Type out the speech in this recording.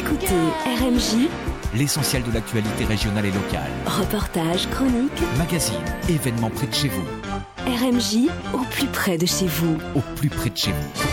écoutez RMJ, l'essentiel de l'actualité régionale et locale. reportages, chroniques, Magazine, événements près de chez vous, RMJ au plus près de chez vous. au plus près de chez vous.